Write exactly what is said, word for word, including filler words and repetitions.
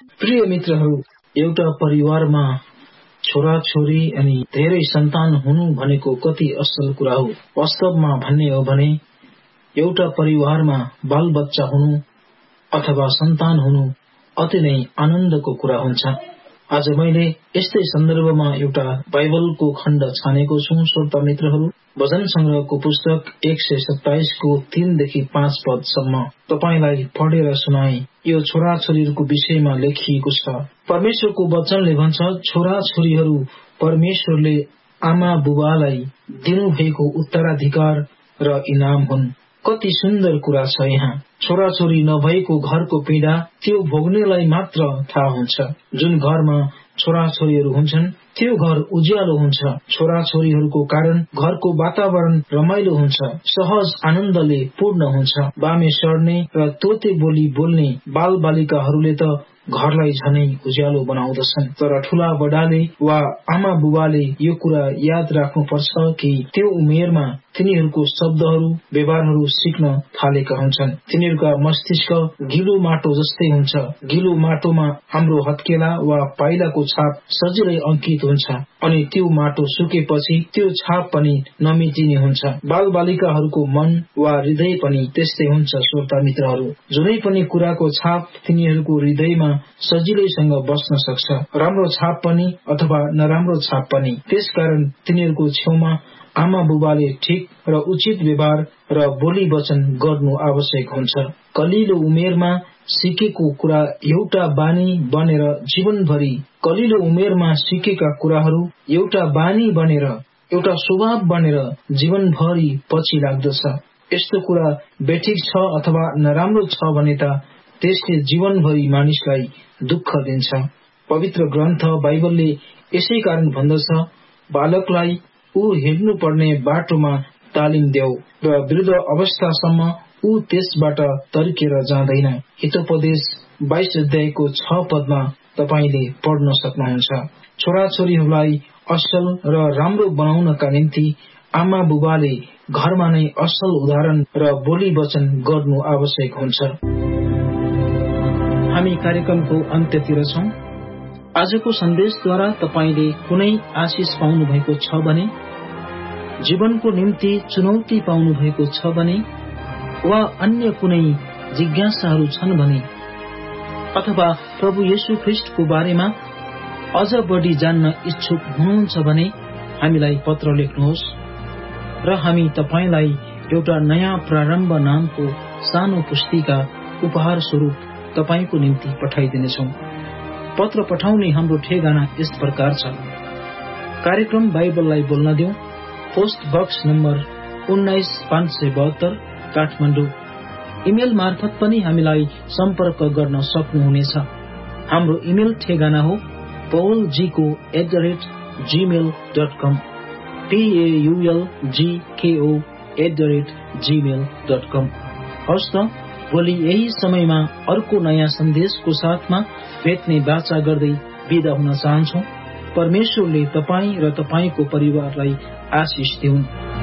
प्रिय मित्रहरू, एउटा परिवारमा छोरा छोरी अनि धेरै सन्तान हुनु भनेको कति असल कुरा हो। वास्तवमा भन्ने हो भने एउटा परिवारमा बाल बच्चा हुनु अथवा सन्तान हुनु अति नै आनन्दको कुरा हुन्छ। आज मैले यस्तै सन्दर्भमा एउटा बाइबलको खण्ड छानेको छु। श्रोता मित्रहरू, भजन संग्रहको पुस्तक एक सय सत्ताइसको तीनदेखि पाँच पदसम्म तपाईलाई पढेर सुनाए। यो छोरा छोरीहरूको विषयमा लेखिएको छ। परमेश्वरको वचनले भन्छ, छोरा छोरीहरू परमेश्वरले आमा बुबालाई दिनुभएको उत्तराधिकार र इनाम हुन्। कति सुन्दर कुरा छ यहाँ। छोरा छोरी नभएको घरको पीडा त्यो भोग्नेलाई मात्र थाहा हुन्छ। जुन घरमा छोरा छोरीहरू हुन्छन् त्यो घर उज्यालो हुन्छ। छोरा छोरीहरूको कारण घरको वातावरण रमाइलो हुन्छ, सहज आनन्दले पूर्ण हुन्छ। बामे सर्ने र तोते बोली बोल्ने बाल बालिकाहरूले त घरलाई झनै उज्यालो बनाउँदछन्। तर ठूला बडाले वा आमा बुबाले यो कुरा याद राख्नुपर्छ कि त्यो उमेरमा तिनीहरूको शब्दहरू व्यवहारहरू सिक्न थालेका हुन्छन्। तिनीहरूका मस्तिष्क गिलो माटो जस्तै हुन्छ। गिलो माटोमा हाम्रो हत्केला वा पाइलाको छाप सजिलै अंकित हुन्छ अनि त्यो माटो सुकेपछि त्यो छाप पनि नमेटिने हुन्छ। बाल बालिकाहरूको मन वा हृदय पनि त्यस्तै हुन्छ। श्रोता मित्रहरू, जुनै पनि कुराको छाप तिनीहरूको हृदयमा सजिलैसँग बस्न सक्छ, राम्रो छाप पनि अथवा नराम्रो छाप पनि। त्यसकारण तिनीहरूको छेउमा आमा बुबाले ठिक र उचित व्यवहार र बोली वचन गर्नु आवश्यक हुन्छ। कलिलो उमेरमा सिकेको कुरा एउटा बानी बनेर जीवनभरि कलिलो उमेरमा सिकेका कुराहरू एउटा बानी बनेर एउटा स्वभाव बनेर जीवनभरि पछि लाग्दछ। यस्तो कुरा बेठिक छ अथवा नराम्रो छ भने त त्यसले जीवनभरि मानिसलाई दुःख दिन्छ। पवित्र ग्रन्थ बाइबलले यसै कारण भन्दछ, बालकलाई ऊ हिँड्नुपर्ने बाटोमा तालिम देऊ र वृद्ध अवस्थासम्म ऊ त्यसबाट तर्केर जाँदैन। हितोपदेश बाइस अध्यायको छ पदमा तपाईले पढ्न सक्नुहुन्छ। छोरा छोरीहरूलाई असल र राम्रो बनाउनका निम्ति आमा बुबाले घरमा नै असल उदाहरण र बोली वचन गर्नु आवश्यक हुन्छ। हामी कार्यक्रमको अन्त्यतिर छौं। आजको सन्देशद्वारा तपाईले कुनै आशिष पाउनु भएको छ भने, जीवनको निम्ति चुनौती पाउनु भएको छ भने, वा अन्य कुनै जिज्ञासाहरू छन् भने, अथवा प्रभु येशू ख्रीष्टको बारेमा अझ बढी जान्न इच्छुक हुनुहुन्छ भने हामीलाई पत्र लेख्नुहोस् र हामी तपाईलाई एउटा नयाँ प्रारम्भ नामको सानो पुस्तिका उपहार स्वरूप तपाईको निम्ति पठाइदिनेछौं। पत्र पठाउने हाम्रो ठेगाना यस प्रकार छ। कार्यक्रम बाइबललाई बोल्न देऊ, पोस्ट बक्स नम्बर उन्नाइस पाँच सय बहत्तर, काठमाडौँ। इमेल मार्फत पनि हामीलाई सम्पर्क गर्न सक्नुहुनेछ। हाम्रो इमेल ठेगाना हो paulgko at the rate Gmail dot com, paulgko at the rate Gmail dot कम। हवस् त, भोलि यही समयमा अर्को नयाँ सन्देशको साथमा भेट्ने बाचा गर्दै बिदा हुन चाहन्छौ। परमेश्वरले तपाई र तपाईको परिवारलाई आशिष दिउन्।